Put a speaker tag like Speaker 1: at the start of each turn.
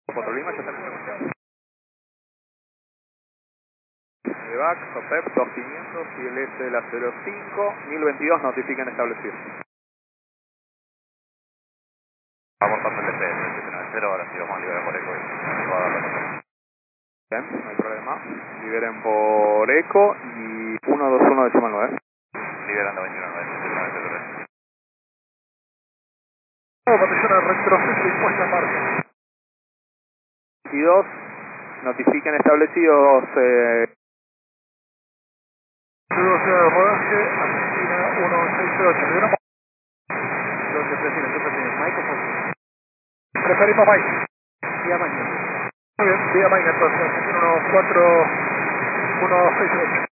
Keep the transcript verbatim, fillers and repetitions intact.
Speaker 1: cuatro Lima, ya está en información. Evac, SOPEP dos quinientos y el S de la cero cinco, mil veintidós notifiquen establecido.
Speaker 2: Vamos a hacer el T S setecientos noventa, ahora sí vamos a liberar por eco.
Speaker 1: Bien, no hay problema. Liberen por eco y uno dos uno decimal nueve.
Speaker 2: Liberando veintiuno nueve.
Speaker 3: Protección de retroceso y puesta en marcha.
Speaker 1: veintidós, notifiquen establecidos. Eh,
Speaker 3: Velocidad de rodaje, Argentina uno seis cero ocho. ¿Liberamos?
Speaker 4: Lo que prefiero, ¿qué prefiero? ¿Mike o Fox?
Speaker 3: Preferimos Mike.
Speaker 4: Día Mike.
Speaker 3: Muy bien, vía Mike entonces, Argentina uno cuatro uno seis ocho.